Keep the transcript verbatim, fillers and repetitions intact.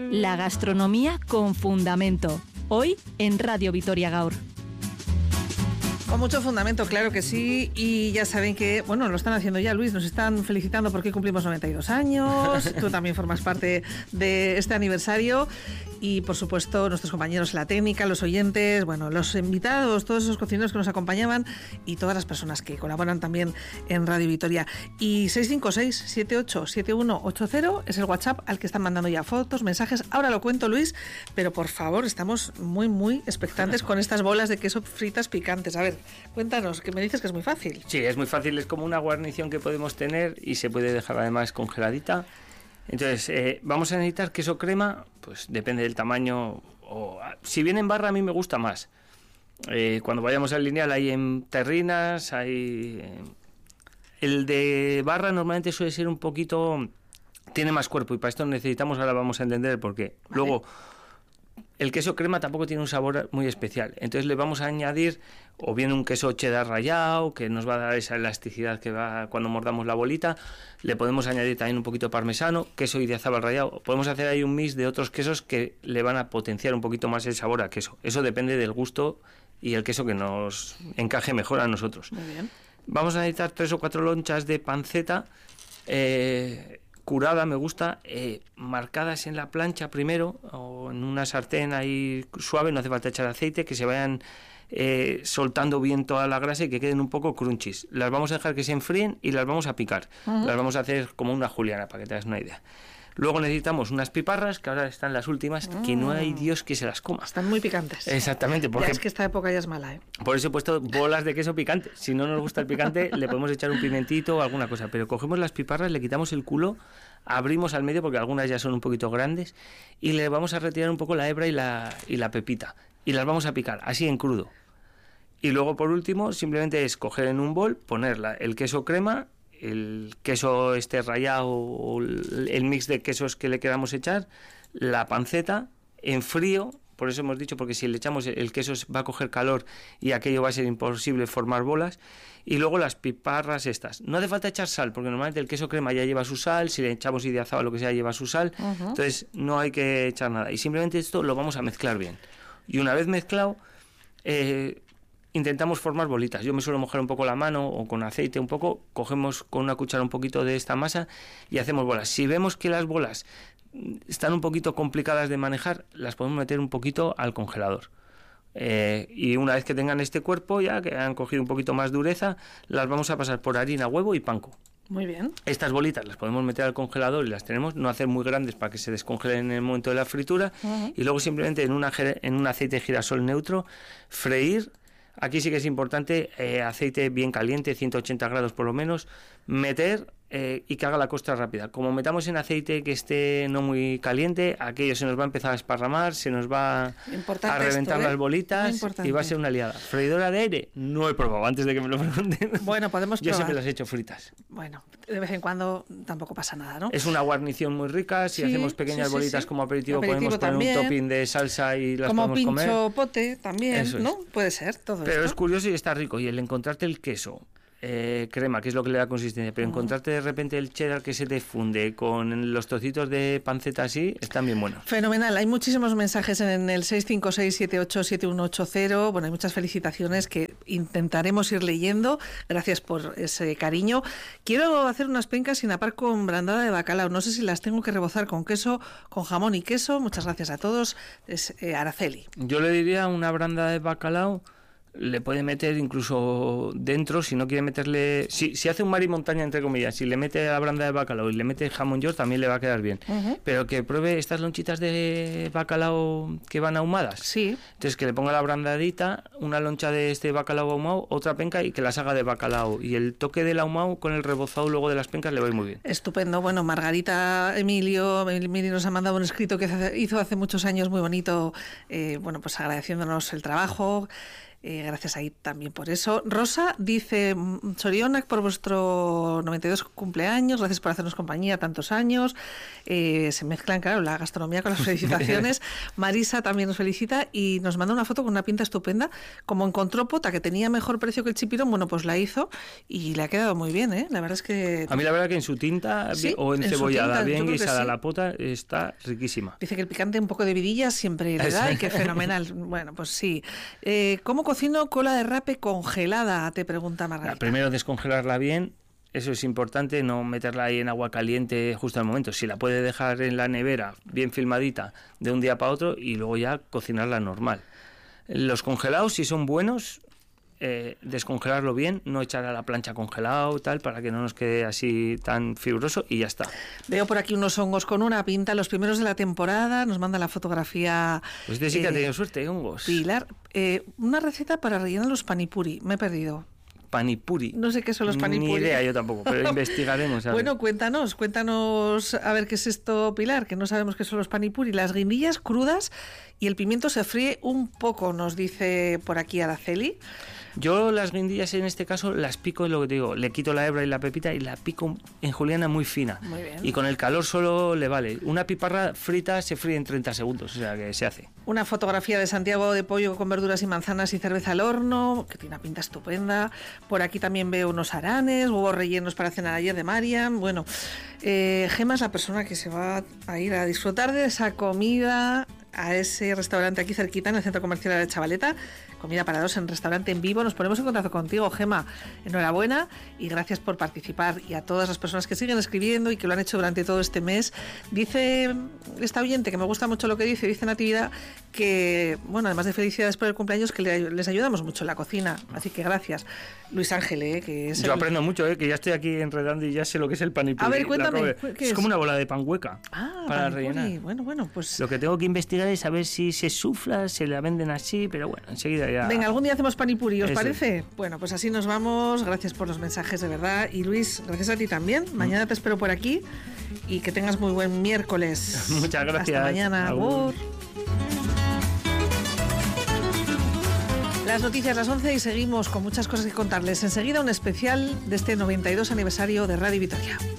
La gastronomía con fundamento. Hoy en Radio Vitoria Gaur. Con mucho fundamento, claro que sí, y ya saben que, bueno, lo están haciendo ya, Luis, nos están felicitando porque cumplimos noventa y dos años, tú también formas parte de este aniversario, y por supuesto nuestros compañeros en la técnica, los oyentes, bueno, los invitados, todos esos cocineros que nos acompañaban y todas las personas que colaboran también en Radio Vitoria. Y seis cinco seis, siete ocho siete uno ocho cero es el WhatsApp al que están mandando ya fotos, mensajes. Ahora lo cuento, Luis, pero por favor, estamos muy, muy expectantes con estas bolas de queso fritas picantes. A ver, cuéntanos, que me dices que es muy fácil. Sí, es muy fácil, es como una guarnición que podemos tener y se puede dejar además congeladita. Entonces, eh, vamos a necesitar queso crema, pues depende del tamaño, o si viene en barra a mí me gusta más. Eh, cuando vayamos al lineal hay en terrinas, hay... Eh, el de barra normalmente suele ser un poquito... tiene más cuerpo y para esto necesitamos, ahora vamos a entender el porqué. Vale. Luego, el queso crema tampoco tiene un sabor muy especial, entonces le vamos a añadir o bien un queso cheddar rallado, que nos va a dar esa elasticidad que va cuando mordamos la bolita. Le podemos añadir también un poquito de parmesano, queso idiazábal rallado. Podemos hacer ahí un mix de otros quesos que le van a potenciar un poquito más el sabor a queso. Eso depende del gusto y el queso que nos encaje mejor a nosotros. Muy bien. Vamos a necesitar tres o cuatro lonchas de panceta, eh, curada me gusta, eh, marcadas en la plancha primero o en una sartén ahí suave, no hace falta echar aceite, que se vayan eh, soltando bien toda la grasa y que queden un poco crunchies. Las vamos a dejar que se enfríen y las vamos a picar. Uh-huh. Las vamos a hacer como una juliana, para que te hagas una idea. Luego necesitamos unas piparras, que ahora están las últimas, mm. que no hay Dios que se las coma. Están muy picantes. Exactamente. Porque ya es que esta época ya es mala, ¿eh? Por eso he puesto bolas de queso picante. Si no nos gusta el picante, le podemos echar un pimentito o alguna cosa. Pero cogemos las piparras, le quitamos el culo, abrimos al medio, porque algunas ya son un poquito grandes, y le vamos a retirar un poco la hebra y la, y la pepita. Y las vamos a picar, así en crudo. Y luego, por último, simplemente es coger en un bol, poner la, el queso crema, el queso este rallado o el mix de quesos que le queramos echar, la panceta en frío, por eso hemos dicho, porque si le echamos el queso va a coger calor y aquello va a ser imposible formar bolas, y luego las piparras estas. No hace falta echar sal, porque normalmente el queso crema ya lleva su sal, si le echamos idiazado o lo que sea lleva su sal, uh-huh. Entonces no hay que echar nada, y simplemente esto lo vamos a mezclar bien. Y una vez mezclado, eh, intentamos formar bolitas. Yo me suelo mojar un poco la mano o con aceite un poco, cogemos con una cuchara un poquito de esta masa y hacemos bolas. Si vemos que las bolas están un poquito complicadas de manejar, las podemos meter un poquito al congelador. Eh, y una vez que tengan este cuerpo, ya que han cogido un poquito más dureza, las vamos a pasar por harina, huevo y panko. Muy bien. Estas bolitas las podemos meter al congelador y las tenemos, no hacer muy grandes para que se descongelen en el momento de la fritura, uh-huh. Y luego simplemente en, una, en un aceite de girasol neutro, freír. Aquí sí que es importante, eh, aceite bien caliente, ciento ochenta grados por lo menos, meter eh, y que haga la costra rápida. Como metamos en aceite que esté no muy caliente, aquello se nos va a empezar a esparramar, se nos va importante a reventar esto, ¿eh? Las bolitas y va a ser una liada. ¿Freidora de aire? No he probado, antes de que me lo pregunten. Bueno, podemos probar. Yo siempre las he hecho fritas. Bueno, de vez en cuando tampoco pasa nada, ¿no? Es una guarnición muy rica, si sí, hacemos pequeñas sí, sí, bolitas sí. como aperitivo, aperitivo podemos también. Poner un topping de salsa y las como podemos comer. Como pincho pote también, Eso ¿no? Es. Puede ser, todo Pero esto. Es curioso y está rico, y el encontrarte el queso Eh, crema, que es lo que le da consistencia, pero encontrarte de repente el cheddar que se te funde con los trocitos de panceta así, están bien buenos. Fenomenal, hay muchísimos mensajes en el seis cinco seis, siete ocho siete uno ocho cero, bueno, hay muchas felicitaciones que intentaremos ir leyendo, gracias por ese cariño. Quiero hacer unas pencas sin apar con brandada de bacalao, no sé si las tengo que rebozar con queso, con jamón y queso, muchas gracias a todos, es eh, Araceli. Yo le diría una brandada de bacalao. Le puede meter incluso dentro, si no quiere meterle... Si, si hace un mar y montaña, entre comillas, si le mete la branda de bacalao y le mete jamón york, también le va a quedar bien. Uh-huh. Pero que pruebe estas lonchitas de bacalao que van ahumadas. Sí. Entonces que le ponga la brandadita, una loncha de este bacalao ahumado, otra penca y que las haga de bacalao. Y el toque del ahumado con el rebozado luego de las pencas le va a ir muy bien. Estupendo. Bueno, Margarita Emilio, Emilio nos ha mandado un escrito que hizo hace muchos años muy bonito, eh, bueno, pues agradeciéndonos el trabajo. Eh, gracias ahí también por eso. Rosa dice, Sorionak por vuestro noventa y dos cumpleaños, gracias por hacernos compañía tantos años. Eh, se mezclan, claro, la gastronomía con las felicitaciones. Marisa también nos felicita y nos manda una foto con una pinta estupenda. Como encontró pota que tenía mejor precio que el chipirón, bueno, pues la hizo y le ha quedado muy bien, ¿eh? La verdad es que... A mí la verdad que en su tinta ¿Sí? o en, en cebollada, tinta, bien guisada, sí. la pota está riquísima. Dice que el picante un poco de vidilla siempre le da y que fenomenal. Bueno, pues sí. Eh, ¿Cómo cocino cola de rape congelada? Te pregunta Margarita. Primero descongelarla bien, eso es importante, no meterla ahí en agua caliente justo al momento. Si la puede dejar en la nevera bien filmadita de un día para otro y luego ya cocinarla normal. Los congelados, si son buenos, eh, descongelarlo bien, no echar a la plancha congelado, tal, para que no nos quede así tan fibroso y ya está. Veo por aquí unos hongos con una pinta, los primeros de la temporada, nos manda la fotografía. Pues de sí que eh, ha tenido suerte, hongos. Pilar, eh, una receta para rellenar los panipuri, me he perdido. Panipuri. No sé qué son los panipuri. Ni idea yo tampoco, pero investigaremos. A ver. Bueno, cuéntanos, cuéntanos a ver qué es esto, Pilar, que no sabemos qué son los panipuri. Las guindillas crudas y el pimiento se fríe un poco, nos dice por aquí Araceli. Yo las guindillas en este caso las pico, es lo que te digo, le quito la hebra y la pepita y la pico en juliana muy fina. Muy bien. Y con el calor solo le vale. Una piparra frita se fríe en treinta segundos, o sea que se hace. Una fotografía de Santiago de pollo con verduras y manzanas y cerveza al horno, que tiene una pinta estupenda. Por aquí también veo unos aranes, huevos rellenos para cenar ayer de Mariam. Bueno, eh, Gema es la persona que se va a ir a disfrutar de esa comida a ese restaurante aquí cerquita en el Centro Comercial de la Chavaleta. Comida para dos en restaurante en vivo. Nos ponemos en contacto contigo, Gema. Enhorabuena y gracias por participar. Y a todas las personas que siguen escribiendo y que lo han hecho durante todo este mes. Dice esta oyente, que me gusta mucho lo que dice, dice Natividad, que, bueno, además de felicidades por el cumpleaños, que le, les ayudamos mucho en la cocina. Así que gracias. Luis Ángel, ¿eh? Que es Yo el... aprendo mucho, ¿eh? Que ya estoy aquí enredando y ya sé lo que es el panipuri. A ver, cuéntame. Es, es como una bola de pan hueca ah, para panipuri. rellenar. Bueno, bueno, pues... Lo que tengo que investigar es saber si se sufla, se la venden así, pero bueno, enseguida ya... Venga, algún día hacemos panipuri, ¿os Eso. parece? Bueno, pues así nos vamos. Gracias por los mensajes, de verdad. Y Luis, gracias a ti también. Mañana te espero por aquí y que tengas muy buen miércoles. Muchas gracias. Hasta mañana. Agur. Agur. Las noticias las once y seguimos con muchas cosas que contarles. Enseguida un especial de este noventa y dos aniversario de Radio Vitoria.